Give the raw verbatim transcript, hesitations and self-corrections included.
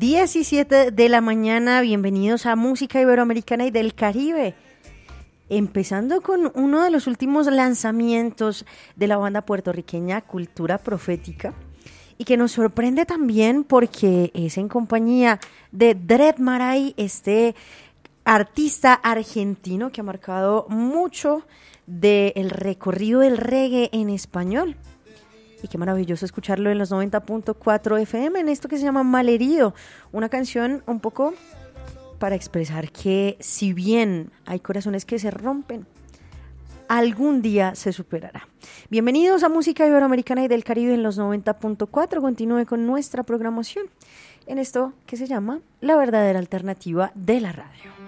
diecisiete de la mañana, bienvenidos a Música Iberoamericana y del Caribe. Empezando con uno de los últimos lanzamientos de la banda puertorriqueña Cultura Profética y que nos sorprende también porque es en compañía de Dred Maray, este artista argentino que ha marcado mucho del recorrido del reggae en español. Y qué maravilloso escucharlo en los noventa punto cuatro F M en esto que se llama Malherido, una canción un poco para expresar que si bien hay corazones que se rompen, algún día se superará. Bienvenidos a Música Iberoamericana y del Caribe en los noventa punto cuatro. Continúe con nuestra programación en esto que se llama La Verdadera Alternativa de la Radio.